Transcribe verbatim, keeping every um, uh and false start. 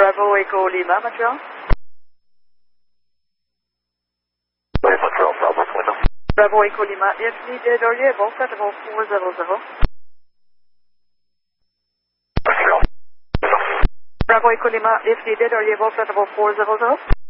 Bravo Echo Lima, Montreal. Montreal, Southwest window. Bravo Echo Lima, if needed or able, flight four hundred. Montreal. Bravo Echo Lima, if needed or able, flight four hundred.